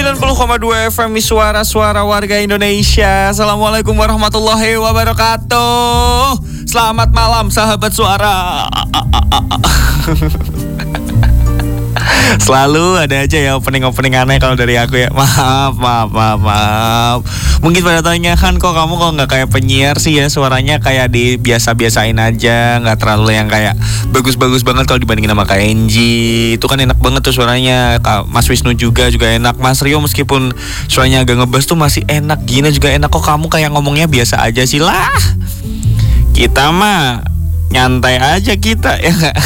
90,2 FM Suara warga Indonesia. Assalamualaikum warahmatullahi wabarakatuh. Selamat malam sahabat suara. Selalu ada aja ya opening aneh kalau dari aku ya. Maaf. Mungkin pada tanya kan kok kamu nggak kayak penyiar sih ya, suaranya kayak di biasa-biasain aja, nggak terlalu yang kayak bagus-bagus banget kalau dibandingin sama Kak Enji. Itu kan enak banget tuh suaranya. Mas Wisnu juga enak. Mas Rio meskipun suaranya agak ngebas tuh masih enak. Gina juga enak. Kok kamu kayak ngomongnya biasa aja sih lah. Kita mah nyantai aja kita ya nggak.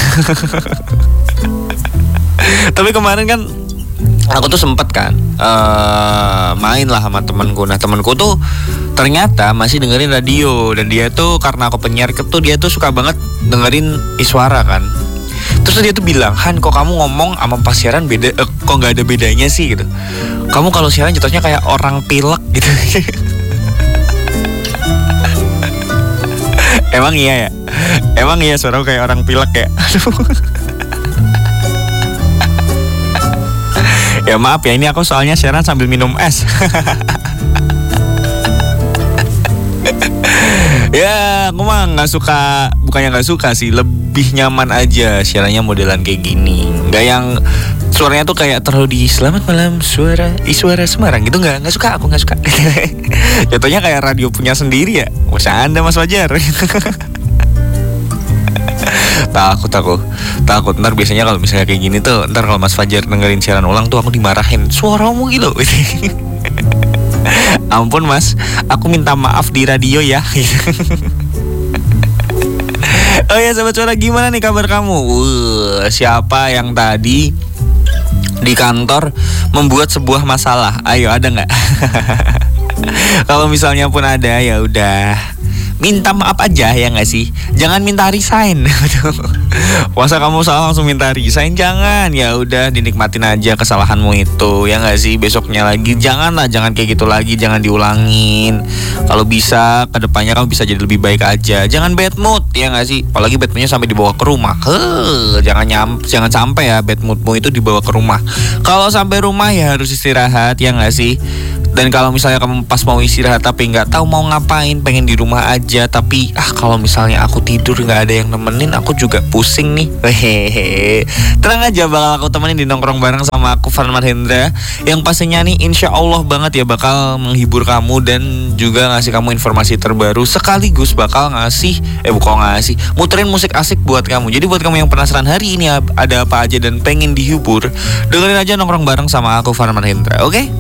Tapi kemarin kan aku tuh sempet kan main lah sama temanku. Nah temanku tuh ternyata masih dengerin radio. Dan dia tuh karena aku penyiar tuh dia tuh suka banget dengerin Iswara kan. Terus dia tuh bilang, Han kok kamu ngomong sama pas siaran beda, kok gak ada bedanya sih gitu. Kamu kalau siaran jatuhnya kayak orang pilek gitu. Emang iya ya? Emang iya suara kayak orang pilek ya? Aduh. Ya maaf ya, ini aku soalnya siaran sambil minum es. Ya aku mah gak suka, bukannya gak suka sih, lebih nyaman aja siarannya modelan kayak gini. Gak yang suaranya tuh kayak terlalu di selamat malam Iswara Semarang gitu. Gak suka, aku gak suka. Jatuhnya kayak radio punya sendiri ya. Masa Anda Mas Fajar. Takut ntar biasanya kalau misalnya kayak gini tuh, ntar kalau Mas Fajar dengerin siaran ulang tuh aku dimarahin, suaramu gitu. Ampun Mas, aku minta maaf di radio ya. Oh ya sahabat suara, gimana nih kabar kamu? Siapa yang tadi di kantor membuat sebuah masalah? Ayo, ada nggak? Kalau misalnya pun ada, ya udah minta maaf aja ya nggak sih? Jangan minta resign. Masa kamu salah langsung minta resign? Jangan, ya udah dinikmatin aja kesalahanmu itu ya nggak sih? Besoknya lagi jangan kayak gitu lagi, jangan diulangin. Kalau bisa kedepannya kamu bisa jadi lebih baik aja. Jangan bad mood ya nggak sih? Apalagi bad moodnya sampai dibawa ke rumah. Jangan sampai ya bad moodmu itu dibawa ke rumah. Kalau sampai rumah ya harus istirahat ya nggak sih? Dan kalau misalnya kamu pas mau istirahat tapi nggak tahu mau ngapain, pengen di rumah aja, tapi kalau misalnya aku tidur nggak ada yang nemenin, aku juga pusing nih. Hehehe. Tenang aja, bakal aku temenin di nongkrong bareng sama aku Farman Hendra, yang pastinya nih insya Allah banget ya bakal menghibur kamu dan juga ngasih kamu informasi terbaru, sekaligus bakal muterin musik asik buat kamu. Jadi buat kamu yang penasaran hari ini ada apa aja dan pengen dihibur, dengerin aja nongkrong bareng sama aku Farman Hendra, oke?